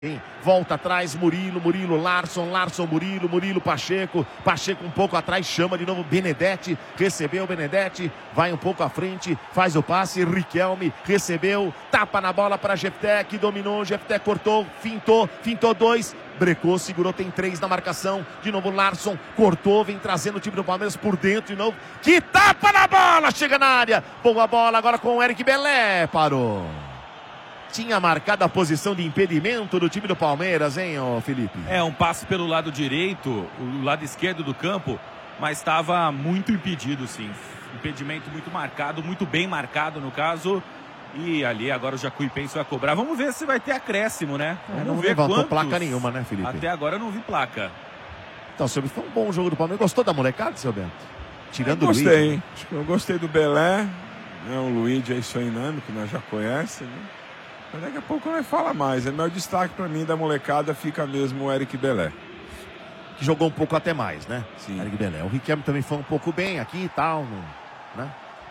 Volta atrás, Murilo, Larson, Murilo, Pacheco um pouco atrás, chama de novo Benedetti, recebeu Benedetti, vai um pouco à frente, faz o passe, Riquelme, recebeu, tapa na bola para Jefté, que dominou, Jefté cortou, fintou dois, brecou, segurou, tem 3 na marcação, de novo Larson, cortou, vem trazendo o time do Palmeiras por dentro de novo, que tapa na bola, chega na área, boa bola agora com o Eric Belé, parou. Tinha marcado a posição de impedimento do time do Palmeiras, hein, Felipe? É, um passe pelo lado direito, o lado esquerdo do campo, mas estava muito impedido, sim. Impedimento muito marcado, muito bem marcado no caso. E ali agora o Jacuipense vai cobrar. Vamos ver se vai ter acréscimo, né? Não levantou placa nenhuma, né, Felipe? Até agora eu não vi placa. Então, seu Bento, foi um bom jogo do Palmeiras. Gostou da molecada, seu Bento? Tirando o Luiz. Gostei, hein? Acho que eu gostei do Belé. Né? O Luigi é isso aí, que nós já conhecemos, né? Mas daqui a pouco nós fala mais. É meu destaque para mim da molecada fica mesmo o Eric Belé. Que jogou um pouco até mais, né? Sim. Eric Belé. O Riquelme também foi um pouco bem aqui e tal, né?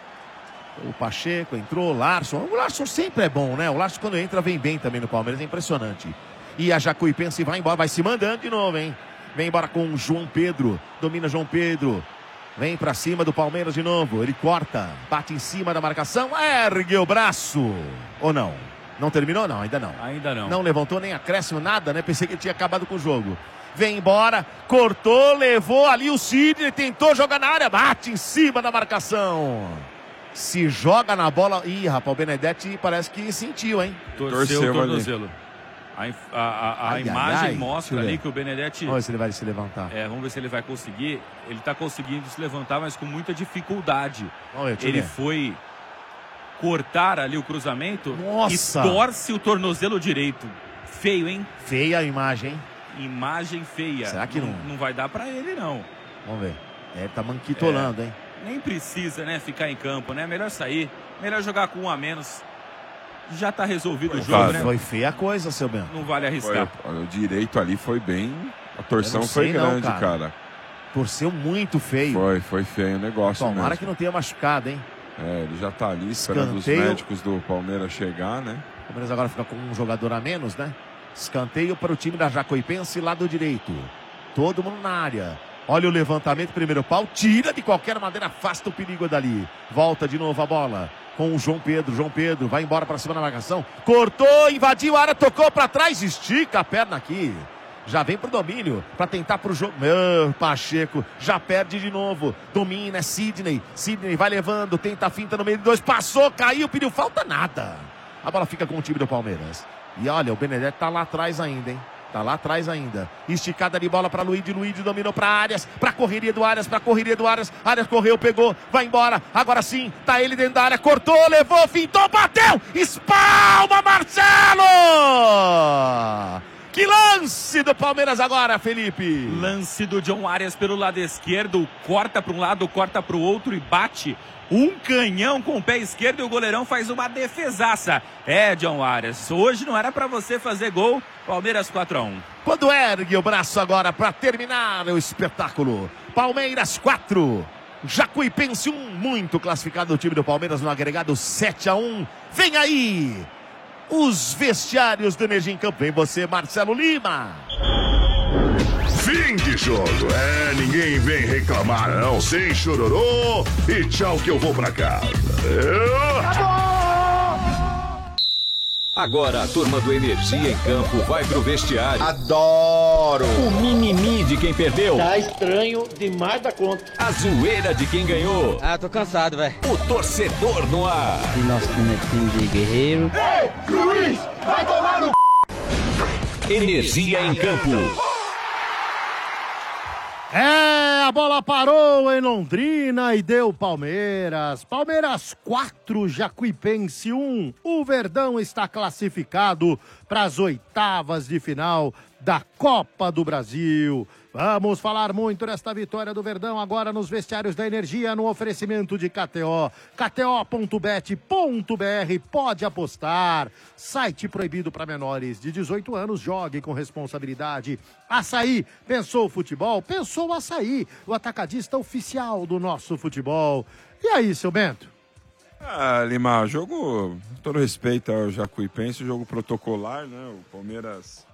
O Pacheco entrou, o Larson sempre é bom, né? O Larson quando entra vem bem também no Palmeiras, é impressionante. E a Jacuipense vai embora, vai se mandando de novo, hein? Vem embora com o João Pedro, domina João Pedro. Vem pra cima do Palmeiras de novo, ele corta, bate em cima da marcação, ergue o braço. Ou não? Não terminou? Não, ainda não. Ainda não. Não levantou nem acréscimo, nada, né? Pensei que ele tinha acabado com o jogo. Vem embora, cortou, levou ali o Sidney, tentou jogar na área, bate em cima da marcação. Se joga na bola. Ih, rapaz, o Benedetti parece que sentiu, hein? Torceu o tornozelo. A imagem mostra ali que o Benedetti... Vamos ver se ele vai se levantar. Vamos ver se ele vai conseguir. Ele está conseguindo se levantar, mas com muita dificuldade. Vamos ver, ele foi cortar ali o cruzamento. Nossa! E torce o tornozelo direito. Feio, hein? Feia a imagem, hein? Imagem feia. Será que não vai dar pra ele, não. Vamos ver. Tá manquitolando, hein? Nem precisa, né, ficar em campo, né? Melhor sair. Melhor jogar com 1 a menos. Já tá resolvido o jogo, né? Foi feia a coisa, seu Bento. Não vale arriscar. O direito ali foi bem... A torção foi grande, cara. Torceu muito feio. Foi feio o negócio. Tomara mesmo. que não tenha machucado, hein? Ele já tá ali esperando os médicos do Palmeiras chegar, né? O Palmeiras agora fica com um jogador a menos, né? Escanteio para o time da Jacuipense, lado direito. Todo mundo na área. Olha o levantamento, primeiro pau. Tira de qualquer maneira, afasta o perigo dali. Volta de novo a bola com o João Pedro. João Pedro vai embora para cima da marcação. Cortou, invadiu a área, tocou para trás. Estica a perna aqui. Já vem pro domínio, para tentar pro jogo. Pacheco, já perde de novo. Domina, é Sidney. Sidney vai levando, tenta a finta no meio de 2. Passou, caiu, pediu falta, nada. A bola fica com o time do Palmeiras. E olha, o Benedetti tá lá atrás ainda, hein? Tá lá atrás ainda. Esticada de bola para Luiz dominou para Arias, para correria do Arias. Arias correu, pegou, vai embora. Agora sim, tá ele dentro da área, cortou, levou, fintou, bateu. Espalma Marcelo! Que lance do Palmeiras agora, Felipe. Lance do John Arias pelo lado esquerdo, corta para um lado, corta para o outro e bate um canhão com o pé esquerdo e o goleirão faz uma defesaça. John Arias, hoje não era para você fazer gol. Palmeiras 4-1. Quando ergue o braço agora para terminar o espetáculo. Palmeiras 4, Jacuipense 1, muito classificado o time do Palmeiras no agregado 7-1. Vem aí os vestiários do Energia em Campo. Vem você, Marcelo Lima. Fim de jogo. Ninguém vem reclamar não. Sem chororô. E tchau que eu vou pra casa. Agora a turma do Energia em Campo vai pro vestiário. Adoro! O mimimi de quem perdeu. Tá estranho demais da conta. A zoeira de quem ganhou. Tô cansado, velho. O torcedor no ar. E nosso time de guerreiro. Ei, Luiz, vai tomar no... Energia em Campo. A bola parou em Londrina e deu Palmeiras. Palmeiras 4, Jacuipense 1. O Verdão está classificado para as oitavas de final da Copa do Brasil. Vamos falar muito desta vitória do Verdão agora nos vestiários da Energia, no oferecimento de KTO. KTO.bet.br, pode apostar. Site proibido para menores de 18 anos, jogue com responsabilidade. Açaí, pensou futebol? Pensou Açaí, o atacadista oficial do nosso futebol. E aí, seu Bento? Lima, jogo, todo respeito ao Jacuipense, jogo protocolar, né? O Palmeiras